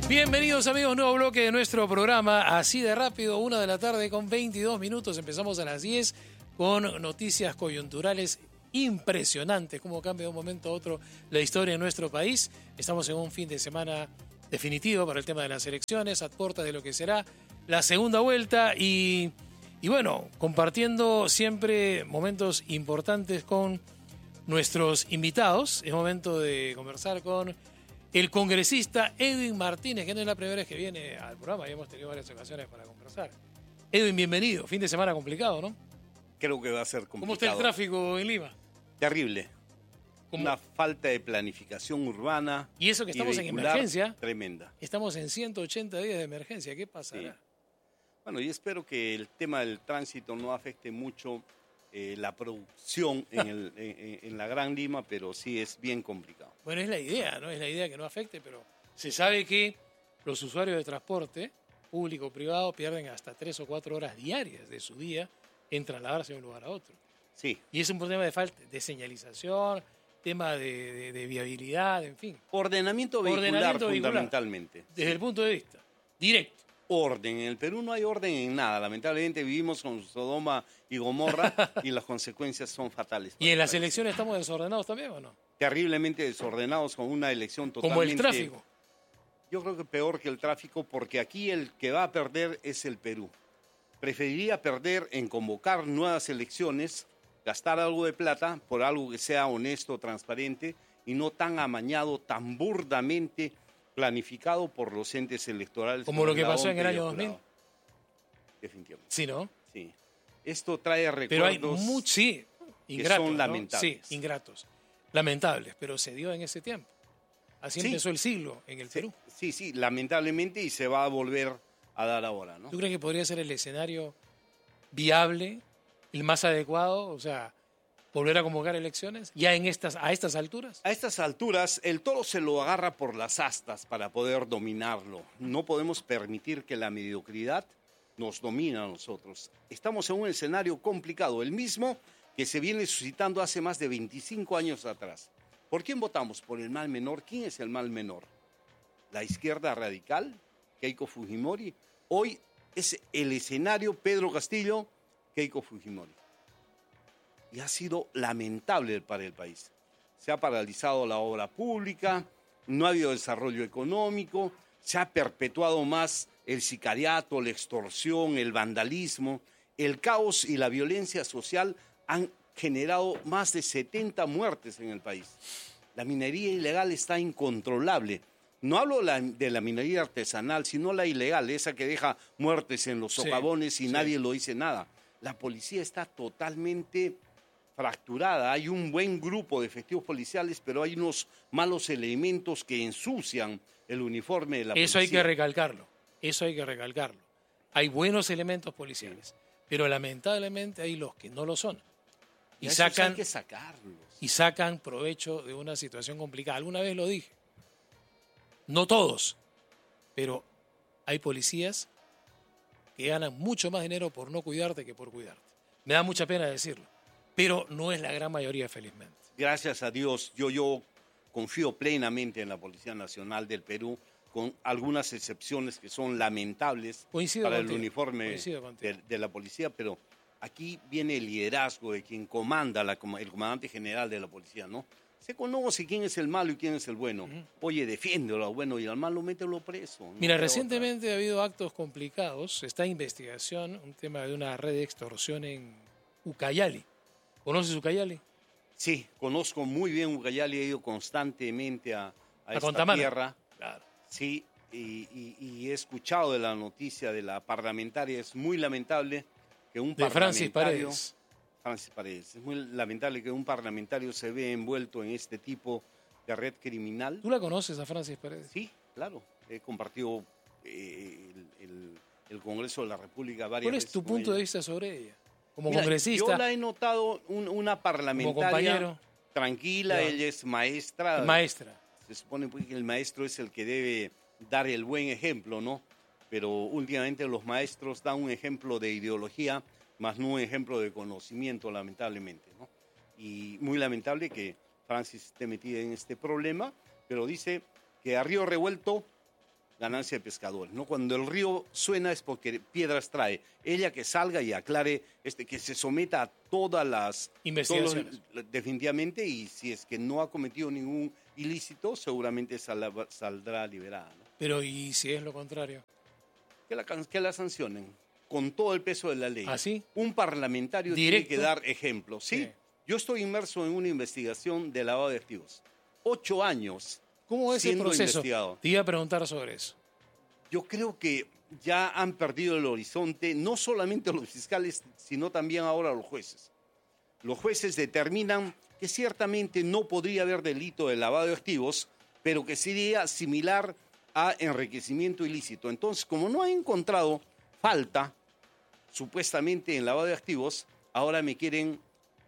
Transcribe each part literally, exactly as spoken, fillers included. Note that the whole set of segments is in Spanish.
Bienvenidos amigos, nuevo bloque de nuestro programa, así de rápido, una de la tarde con veintidós minutos, empezamos a las diez con noticias coyunturales impresionantes, cómo cambia de un momento a otro la historia en nuestro país. Estamos en un fin de semana definitivo para el tema de las elecciones, a puertas de lo que será la segunda vuelta y, y bueno, compartiendo siempre momentos importantes con nuestros invitados. Es momento de conversar con el congresista Edwin Martínez, que no es la primera vez que viene al programa, ya hemos tenido varias ocasiones para conversar. Edwin, bienvenido. Fin de semana complicado, ¿no? Creo que va a ser complicado. ¿Cómo está el tráfico en Lima? Terrible. ¿Cómo? Una falta de planificación urbana. Y eso que estamos en emergencia. Tremenda. Estamos en ciento ochenta días de emergencia. ¿Qué pasará? Sí. Bueno, y espero que el tema del tránsito no afecte mucho eh, la producción en, el, en, en la Gran Lima, pero sí es bien complicado. Bueno, es la idea, ¿no? Es la idea que no afecte, pero se sabe que los usuarios de transporte público o privado pierden hasta tres o cuatro horas diarias de su día en trasladarse de un lugar a otro. Sí. Y es un problema de falta de señalización, tema de, de, de viabilidad, en fin. Ordenamiento vehicular, Ordenamiento vehicular, fundamentalmente. Desde sí. el punto de vista directo. Orden. En el Perú no hay orden en nada. Lamentablemente vivimos con Sodoma y Gomorra y las consecuencias son fatales. ¿Y en las elecciones estamos desordenados también o no? Terriblemente desordenados con una elección totalmente... Como el tráfico. Yo creo que peor que el tráfico, porque aquí el que va a perder es el Perú. Preferiría perder en convocar nuevas elecciones, gastar algo de plata por algo que sea honesto, transparente y no tan amañado, tan burdamente planificado por los entes electorales. Como lo que pasó en el año dos mil. Definitivamente. Sí, ¿no? Sí. Esto trae recuerdos pero hay muchos, sí, ingratos, que son ¿no? lamentables. Sí, ingratos. Lamentables, pero se dio en ese tiempo. Así sí. empezó el siglo en el sí, Perú. Sí, sí, lamentablemente, y se va a volver a dar ahora, ¿no? ¿Tú crees que podría ser el escenario viable, el más adecuado? O sea, volver a convocar elecciones ya en estas, a estas alturas. A estas alturas, el toro se lo agarra por las astas para poder dominarlo. No podemos permitir que la mediocridad nos domine a nosotros. Estamos en un escenario complicado, el mismo que se viene suscitando hace más de veinticinco años atrás. ¿Por quién votamos? ¿Por el mal menor? ¿Quién es el mal menor? ¿La izquierda radical? ¿Keiko Fujimori? Hoy es el escenario Pedro Castillo, Keiko Fujimori. Y ha sido lamentable para el país. Se ha paralizado la obra pública, no ha habido desarrollo económico, se ha perpetuado más el sicariato, la extorsión, el vandalismo, el caos y la violencia social han generado más de setenta muertes en el país. La minería ilegal está incontrolable. No hablo la, de la minería artesanal, sino la ilegal, esa que deja muertes en los socavones sí, y sí. nadie lo dice nada. La policía está totalmente fracturada. Hay un buen grupo de efectivos policiales, pero hay unos malos elementos que ensucian el uniforme de la policía. Eso hay que recalcarlo, eso hay que recalcarlo. Hay buenos elementos policiales, sí. pero lamentablemente hay los que no lo son. Y, y sacan, hay que sacarlos. Y sacan provecho de una situación complicada. Alguna vez lo dije. No todos, pero hay policías que ganan mucho más dinero por no cuidarte que por cuidarte. Me da mucha pena decirlo, pero no es la gran mayoría, felizmente. Gracias a Dios, yo, yo confío plenamente en la Policía Nacional del Perú, con algunas excepciones que son lamentables Coincido para contigo. el uniforme de, de la policía, pero aquí viene el liderazgo de quien comanda, la, el comandante general de la policía, ¿no? Se conoce quién es el malo y quién es el bueno. Uh-huh. Oye, defiéndelo al bueno y al malo, mételo preso. No Mira, recientemente otra. ha habido actos complicados. Está en investigación un tema de una red de extorsión en Ucayali. ¿Conoces Ucayali? Sí, conozco muy bien Ucayali. He ido constantemente a, a, a esta Contamana. tierra. Claro. Sí, y, y, y he escuchado de la noticia de la parlamentaria. Es muy lamentable que un de parlamentario... Francis Paredes. Francis Paredes. Es muy lamentable que un parlamentario se vea envuelto en este tipo de red criminal. ¿Tú la conoces a Francis Paredes? Sí, claro. He compartido eh, el, el, el Congreso de la República varias veces. ¿Cuál es tu punto ella. de vista sobre ella? Como Mira, congresista. Yo la he notado un, una parlamentaria tranquila. Ya. Ella es maestra. Maestra. Se supone que el maestro es el que debe dar el buen ejemplo, ¿no? Pero últimamente los maestros dan un ejemplo de ideología, más no un ejemplo de conocimiento, lamentablemente, ¿no? Y muy lamentable que Francis esté metida en este problema, pero dice que a río revuelto ganancia de pescadores, ¿no? Cuando el río suena es porque piedras trae. Ella que salga y aclare, este, que se someta a todas las investigaciones. Todos, definitivamente, y si es que no ha cometido ningún ilícito, seguramente sal, saldrá liberada, ¿no? Pero ¿y si es lo contrario? Que la, que la sancionen con todo el peso de la ley. ¿Ah, sí? Un parlamentario ¿Directo? tiene que dar ejemplo. ¿Sí? Sí. Yo estoy inmerso en una investigación de lavado de activos. Ocho años. ¿Cómo es el siendo proceso? investigado. Te iba a preguntar sobre eso. Yo creo que ya han perdido el horizonte, no solamente los fiscales, sino también ahora los jueces. Los jueces determinan que ciertamente no podría haber delito de lavado de activos, pero que sería similar a enriquecimiento ilícito. Entonces, como no han encontrado falta, supuestamente, en lavado de activos, ahora me quieren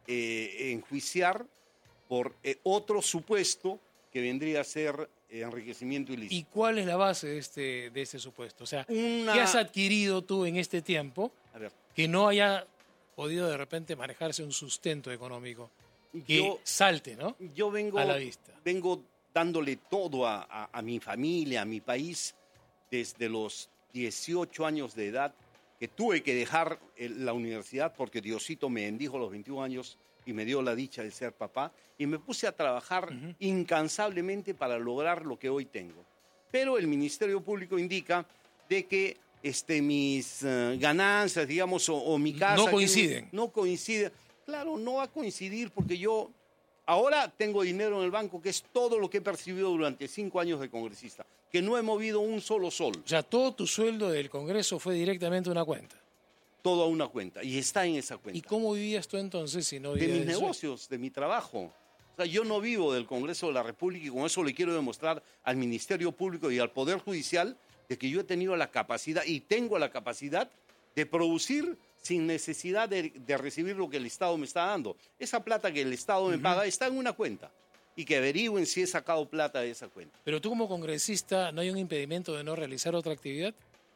eh, enjuiciar por eh, otro supuesto que vendría a ser enriquecimiento ilícito. ¿Y cuál es la base de este, de este supuesto? O sea, Una... ¿qué has adquirido tú en este tiempo A ver, que no haya podido de repente manejarse un sustento económico que yo, salte, ¿no? yo vengo, a la vista? vengo dándole todo a, a, a mi familia, a mi país, desde los dieciocho años de edad, que tuve que dejar el, la universidad porque Diosito me bendijo a los veintiún años y me dio la dicha de ser papá, y me puse a trabajar uh-huh. incansablemente para lograr lo que hoy tengo. Pero el Ministerio Público indica de que este, mis uh, ganancias, digamos, o, o mi casa... No coinciden. No, no coincide. Claro, no va a coincidir porque yo ahora tengo dinero en el banco, que es todo lo que he percibido durante cinco años de congresista, que no he movido un solo sol. O sea, todo tu sueldo del Congreso fue directamente a una cuenta. Todo a una cuenta, y está en esa cuenta. ¿Y cómo vivías tú entonces si no vivías de mis de negocios, eso? De mi trabajo. O sea, yo no vivo del Congreso de la República y con eso le quiero demostrar al Ministerio Público y al Poder Judicial de que yo he tenido la capacidad y tengo la capacidad de producir sin necesidad de, de recibir lo que el Estado me está dando. Esa plata que el Estado me uh-huh. paga está en una cuenta y que averigüen si he sacado plata de esa cuenta. Pero tú como congresista, ¿no hay un impedimento de no realizar otra actividad?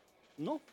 No.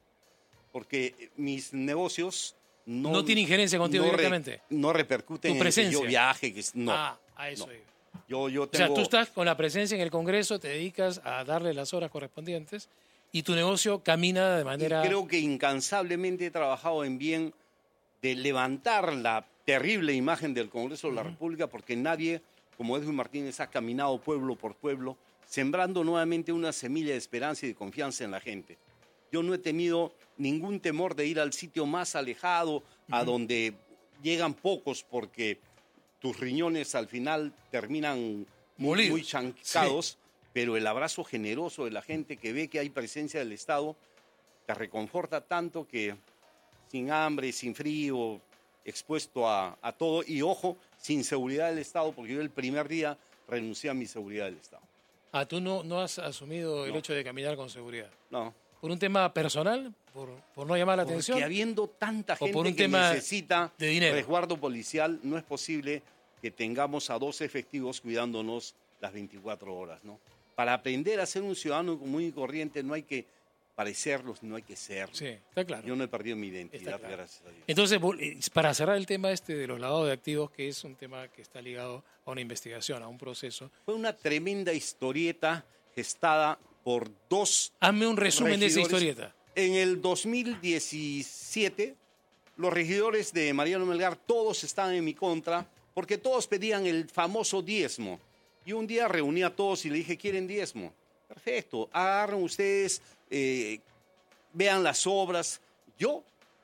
Porque mis negocios no... ¿No tiene injerencia contigo no directamente? Re, no repercuten ¿Tu presencia? En que yo viaje, que no. Ah, a eso no. iba. Yo, yo tengo... O sea, tú estás con la presencia en el Congreso, te dedicas a darle las horas correspondientes y tu negocio camina de manera... Y creo que incansablemente he trabajado en bien de levantar la terrible imagen del Congreso de la uh-huh. República, porque nadie, como Edwin Martínez, ha caminado pueblo por pueblo, sembrando nuevamente una semilla de esperanza y de confianza en la gente. Yo no he tenido ningún temor de ir al sitio más alejado, uh-huh. a donde llegan pocos, porque tus riñones al final terminan muy, muy chancados, sí. Pero el abrazo generoso de la gente que ve que hay presencia del Estado te reconforta tanto que sin hambre, sin frío, expuesto a, a todo, y ojo, sin seguridad del Estado, porque yo el primer día renuncié a mi seguridad del Estado. Ah, ¿tú no, no has asumido el no. hecho de caminar con seguridad? No. ¿Por un tema personal? ¿Por, por no llamar la Porque atención? Porque habiendo tanta gente por un que tema necesita de dinero. resguardo policial, no es posible que tengamos a dos efectivos cuidándonos las veinticuatro horas, ¿no? Para aprender a ser un ciudadano común y corriente no hay que parecerlos, no hay que serlo. Sí, está claro. Yo no he perdido mi identidad, claro. Gracias a Dios. Entonces, para cerrar el tema este de los lavados de activos, que es un tema que está ligado a una investigación, a un proceso. Fue una tremenda historieta gestada por dos... Hazme un resumen de esa historieta. En el dos mil diecisiete, los regidores de Mariano Melgar, todos estaban en mi contra, porque todos pedían el famoso diezmo. Y un día reuní a todos y le dije, ¿quieren diezmo? Perfecto, agarren ustedes, eh, vean las obras. Yo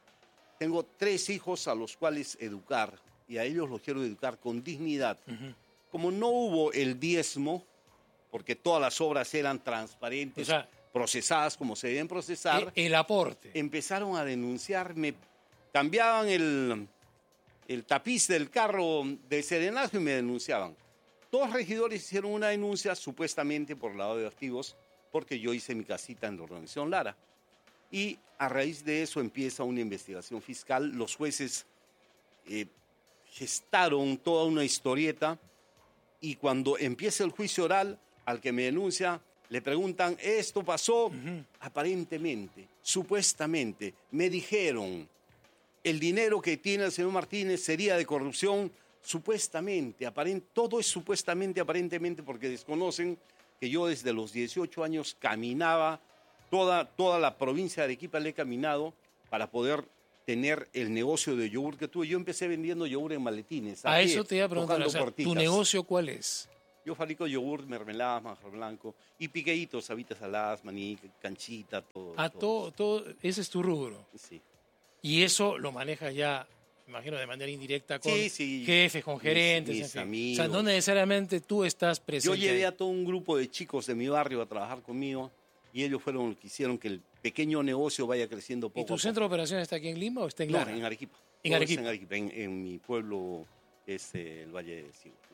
tengo tres hijos a los cuales educar, y a ellos los quiero educar con dignidad. Uh-huh. Como no hubo el diezmo, porque todas las obras eran transparentes, o sea, procesadas como se deben procesar. El, el aporte. Empezaron a denunciarme, cambiaban el, el tapiz del carro de serenazgo y me denunciaban. Dos regidores hicieron una denuncia supuestamente por lavado de activos porque yo hice mi casita en la organización Lara. Y a raíz de eso empieza una investigación fiscal. Los jueces eh, gestaron toda una historieta y cuando empieza el juicio oral, al que me denuncia, le preguntan, ¿esto pasó? Uh-huh. Aparentemente, supuestamente, me dijeron, el dinero que tiene el señor Martínez sería de corrupción. Supuestamente, aparent, todo es supuestamente, aparentemente, porque desconocen que yo desde los dieciocho años caminaba, toda, toda la provincia de Arequipa le he caminado para poder tener el negocio de yogur que tuve. Yo empecé vendiendo yogur en maletines. A pie, eso te iba a preguntar, tocando o sea, ¿tu puertitas. negocio cuál es? Yo fabrico yogur, mermeladas, manjar blanco y piqueitos, habitas saladas, maní, canchita, todo. A todo, todo, ese es tu rubro. Sí. Y eso lo manejas ya, me imagino, de manera indirecta con Sí, sí. jefes, con gerentes, Mis- en mis fin. amigos. O sea, no necesariamente tú estás Yo presente. llevé ahí. a todo un grupo de chicos de mi barrio a trabajar conmigo y ellos fueron los que hicieron que el pequeño negocio vaya creciendo poco ¿Y tu a centro de poco. operaciones está aquí en Lima o está en No, Lara? en Arequipa. En Todo es Arequipa. En, Arequipa, en, en mi pueblo es eh, el Valle de Sigo.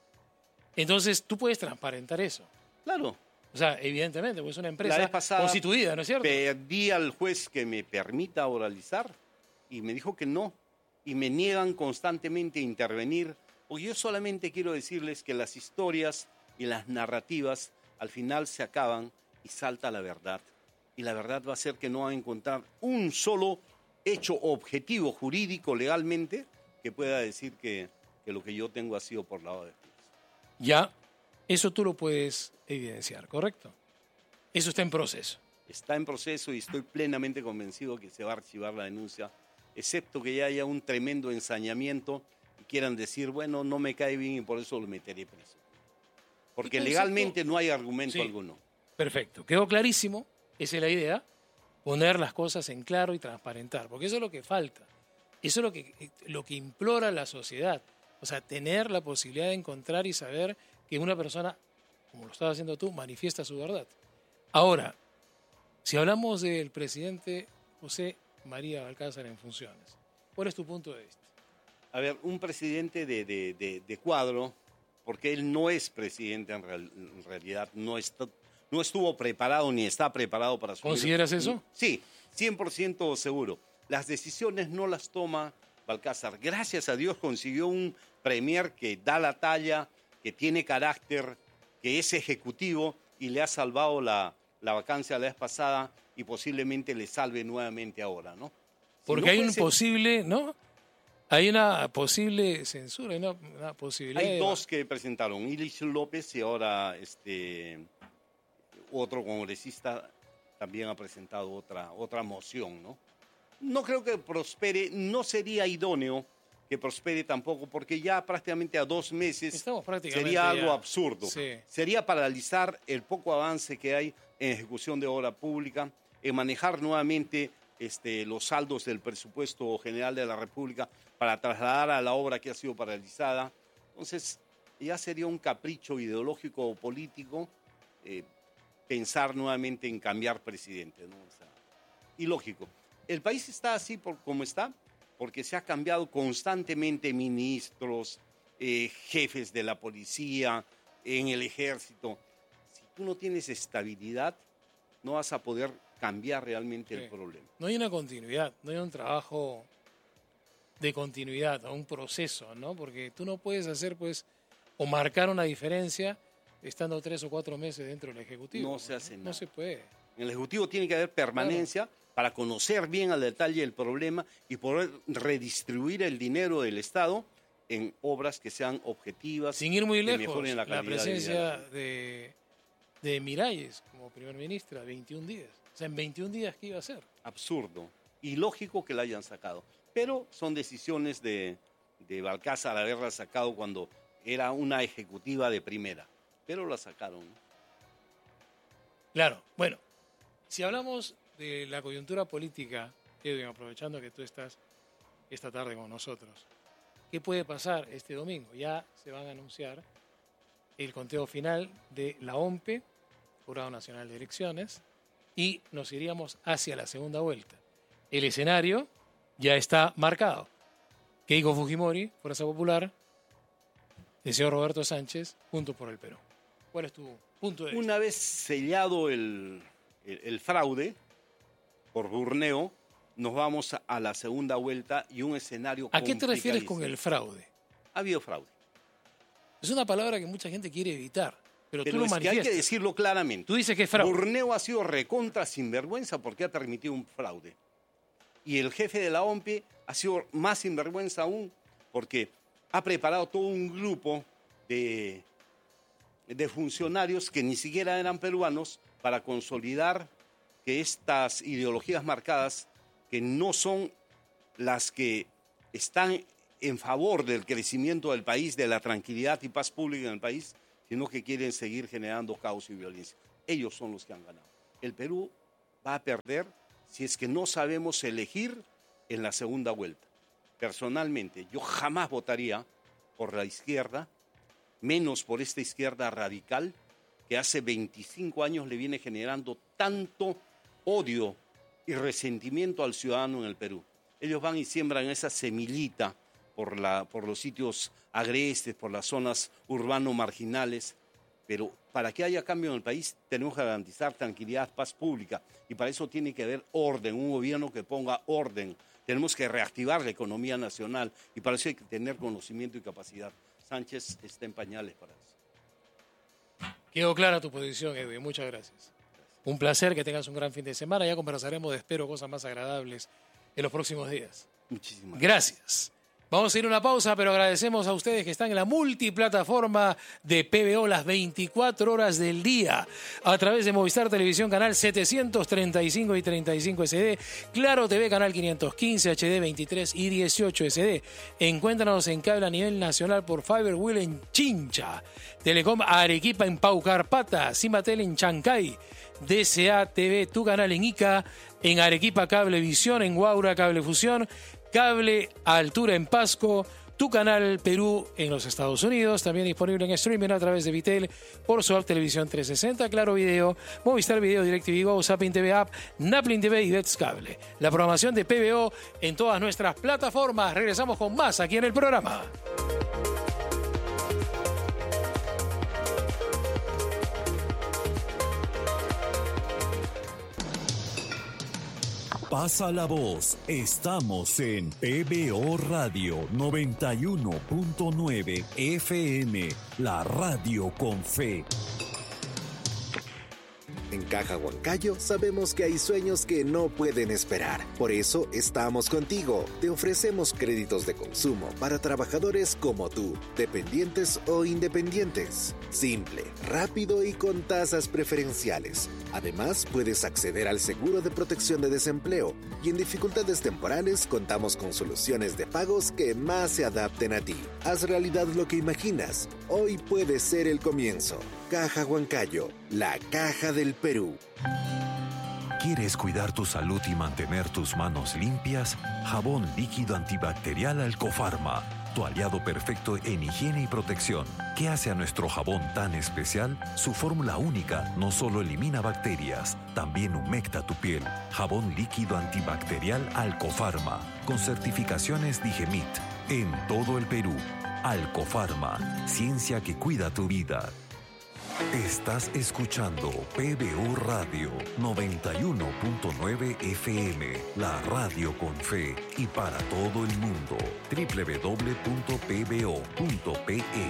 Entonces, tú puedes transparentar eso. Claro. O sea, evidentemente, pues es una La empresa vez pasada constituida, ¿no es cierto? pedí al juez que me permita oralizar y me dijo que no. Y me niegan constantemente a intervenir. Porque yo solamente quiero decirles que las historias y las narrativas al final se acaban y salta la verdad. Y la verdad va a ser que no van a encontrar un solo hecho objetivo, jurídico, legalmente, que pueda decir que, que lo que yo tengo ha sido por lavado de activos. Ya, eso tú lo puedes evidenciar, ¿correcto? Eso está en proceso. Está en proceso y estoy plenamente convencido que se va a archivar la denuncia, excepto que ya haya un tremendo ensañamiento y quieran decir, bueno, no me cae bien y por eso lo meteré preso. Porque ¿Y concepto? legalmente no hay argumento Sí. alguno. Perfecto, quedó clarísimo, esa es la idea, poner las cosas en claro y transparentar, porque eso es lo que falta, eso es lo que, lo que implora la sociedad, o sea, tener la posibilidad de encontrar y saber que una persona, como lo estás haciendo tú, manifiesta su verdad. Ahora, si hablamos del presidente José María Balcázar en funciones, ¿cuál es tu punto de vista? A ver, un presidente de, de, de, de cuadro, porque él no es presidente en, real, en realidad, no, está, no estuvo preparado ni está preparado para asumir. ¿Consideras eso? Sí, cien por ciento seguro. Las decisiones no las toma Balcázar. Gracias a Dios consiguió un premier que da la talla, que tiene carácter, que es ejecutivo y le ha salvado la, la vacancia la vez pasada y posiblemente le salve nuevamente ahora, ¿no? Si Porque no hay un fuese- posible, ¿no? Hay una posible censura, hay una, una posibilidad Hay de- dos que presentaron, Ilich López y ahora este otro congresista también ha presentado otra, otra moción, ¿no? No creo que prospere, no sería idóneo que prospere tampoco, porque ya prácticamente a dos meses Estamos prácticamente sería algo ya. absurdo. Sí. Sería paralizar el poco avance que hay en ejecución de obra pública, en manejar nuevamente este, los saldos del presupuesto general de la República para trasladar a la obra que ha sido paralizada. Entonces, ya sería un capricho ideológico o político eh, pensar nuevamente en cambiar presidente, ¿no? O sea, ilógico. El país está así por como está, porque se ha cambiado constantemente ministros, eh, jefes de la policía, en el ejército. Si tú no tienes estabilidad, no vas a poder cambiar realmente Sí. el problema. No hay una continuidad, no hay un trabajo de continuidad, o un proceso, ¿no? Porque tú no puedes hacer, pues, o marcar una diferencia estando tres o cuatro meses dentro del Ejecutivo. No se hace No nada. se puede. En el Ejecutivo tiene que haber permanencia para conocer bien al detalle el problema y poder redistribuir el dinero del Estado en obras que sean objetivas. Sin ir muy que lejos, mejoren la, calidad de vida de la presencia gente. de, de Miralles como primer ministra, veintiún días. O sea, en veintiún días, ¿qué iba a hacer? Absurdo. Y lógico que la hayan sacado. Pero son decisiones de, de Balcázar haberla sacado cuando era una ejecutiva de primera. Pero la sacaron, ¿no? Claro, bueno, si hablamos de la coyuntura política, Edwin, aprovechando que tú estás esta tarde con nosotros, ¿qué puede pasar este domingo? Ya se van a anunciar el conteo final de la O M P E, Jurado Nacional de Elecciones, y nos iríamos hacia la segunda vuelta. El escenario ya está marcado. Keiko Fujimori, Fuerza Popular, el señor Roberto Sánchez, Juntos por el Perú. ¿Cuál es tu punto de vista? Una vez sellado el, el, el fraude por Burneo, nos vamos a, a la segunda vuelta y un escenario ¿A qué te refieres con complicadísimo. el fraude? Ha habido fraude. Es una palabra que mucha gente quiere evitar, pero, Pero tú lo es que hay manifiestas. que decirlo claramente. Tú dices que es fraude. Burneo ha sido recontra sinvergüenza porque ha permitido un fraude. Y el jefe de la O M P E ha sido más sinvergüenza aún porque ha preparado todo un grupo de de funcionarios que ni siquiera eran peruanos para consolidar que estas ideologías marcadas, que no son las que están en favor del crecimiento del país, de la tranquilidad y paz pública en el país, sino que quieren seguir generando caos y violencia. Ellos son los que han ganado. El Perú va a perder si es que no sabemos elegir en la segunda vuelta. Personalmente, yo jamás votaría por la izquierda, menos por esta izquierda radical, que hace veinticinco años le viene generando tanto odio y resentimiento al ciudadano en el Perú. Ellos van y siembran esa semillita por, la, por los sitios agrestes, por las zonas urbano-marginales, pero para que haya cambio en el país tenemos que garantizar tranquilidad, paz pública, y para eso tiene que haber orden, un gobierno que ponga orden. Tenemos que reactivar la economía nacional y para eso hay que tener conocimiento y capacidad. Sánchez está en pañales para eso. Quedó clara tu posición, Edwin. Muchas gracias. Un placer, que tengas un gran fin de semana. Ya conversaremos de, espero, cosas más agradables en los próximos días. Muchísimas gracias. Gracias. Vamos a ir a una pausa, pero agradecemos a ustedes que están en la multiplataforma de P B O las veinticuatro horas del día a través de Movistar Televisión, canal setecientos treinta y cinco y treinta y cinco S D, Claro T V, canal quinientos quince, H D veintitrés y dieciocho S D. Encuéntranos en cable a nivel nacional por Fiberwheel en Chincha, Telecom Arequipa en Paucarpata, Cimatel en Chancay, D C A T V, tu canal en Ica, en Arequipa Cablevisión, en Guaura Cablefusión, Cable Altura en Pasco, tu canal Perú en los Estados Unidos, también disponible en streaming a través de Vitel, por su app Televisión trescientos sesenta, Claro Video, Movistar Video, DirecTV Go, Zapping T V App, Naplin T V y Bets Cable. La programación de P B O en todas nuestras plataformas. Regresamos con más aquí en el programa. Pasa la voz, estamos en P B O Radio noventa y uno punto nueve F M, la radio con fe. En Caja Huancayo sabemos que hay sueños que no pueden esperar. Por eso estamos contigo. Te ofrecemos créditos de consumo para trabajadores como tú, dependientes o independientes. Simple, rápido y con tasas preferenciales. Además, puedes acceder al seguro de protección de desempleo y en dificultades temporales contamos con soluciones de pagos que más se adapten a ti. Haz realidad lo que imaginas. Hoy puede ser el comienzo. Caja Huancayo, la caja del Perú. ¿Quieres cuidar tu salud y mantener tus manos limpias? Jabón líquido antibacterial Alcofarma, tu aliado perfecto en higiene y protección. ¿Qué hace a nuestro jabón tan especial? Su fórmula única no solo elimina bacterias, también humecta tu piel. Jabón líquido antibacterial Alcofarma, con certificaciones Digemit, en todo el Perú. Alcofarma, ciencia que cuida tu vida. Estás escuchando P B O Radio noventa y uno punto nueve F M, la radio con fe y para todo el mundo. doble u doble u doble u punto p b o punto p e.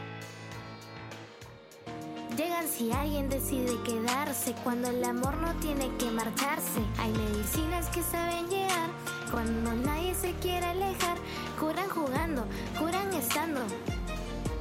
Llegan si alguien decide quedarse, cuando el amor no tiene que marcharse. Hay medicinas que saben llegar, cuando nadie se quiere alejar. Curan jugando, curan estando.